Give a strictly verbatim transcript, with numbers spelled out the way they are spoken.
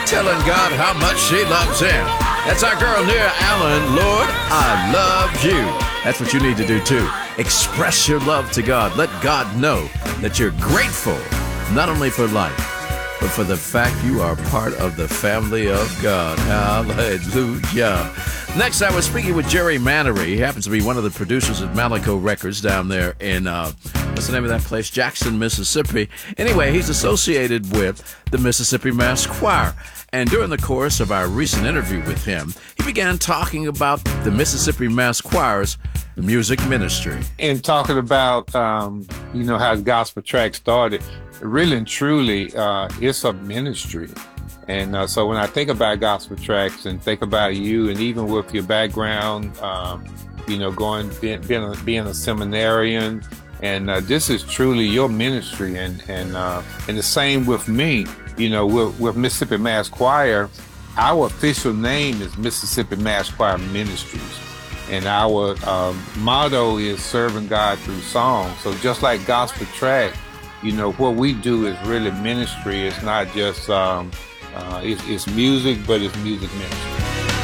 telling God how much she loves him. That's our girl, Nia Allen. Lord, I love you. That's what you need to do, too. Express your love to God. Let God know that you're grateful, not only for life, but for the fact you are part of the family of God. Hallelujah. Next, I was speaking with Jerry Mannery. He happens to be one of the producers at Malico Records down there in, uh, what's the name of that place? Jackson, Mississippi. Anyway, he's associated with the Mississippi Mass Choir. And during the course of our recent interview with him, he began talking about the Mississippi Mass Choir's music ministry. And talking about, um, you know, how Gospel Track started, really and truly, uh, it's a ministry. And uh, so when I think about Gospel Tracks and think about you, and even with your background, um, you know, going, being, being, a, being a seminarian, and uh, this is truly your ministry. And and uh, and the same with me, you know, with, with Mississippi Mass Choir, our official name is Mississippi Mass Choir Ministries. And our um, motto is serving God through song. So just like Gospel Track, you know, what we do is really ministry. It's not just, um, uh, it's, it's music, but it's music ministry.